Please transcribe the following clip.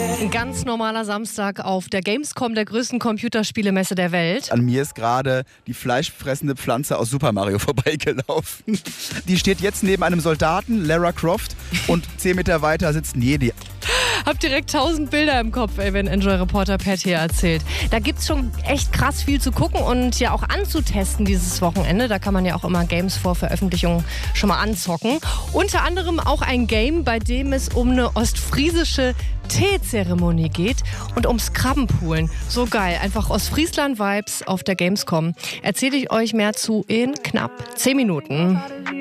Ein ganz normaler Samstag auf der Gamescom, der größten Computerspielemesse der Welt. An mir ist gerade die fleischfressende Pflanze aus Super Mario vorbeigelaufen. Die steht jetzt neben einem Soldaten, Lara Croft, und 10 Meter weiter sitzt ein Jedi. Hab direkt 1000 Bilder im Kopf, wenn Enjoy-Reporter Pat hier erzählt. Da gibt's schon echt krass viel zu gucken und ja auch anzutesten dieses Wochenende. Da kann man ja auch immer Games vor Veröffentlichung schon mal anzocken. Unter anderem auch ein Game, bei dem es um eine ostfriesische Teezeremonie geht und ums Krabbenpoolen. So geil. Einfach Ostfriesland-Vibes auf der Gamescom. Erzähle ich euch mehr zu in knapp 10 Minuten.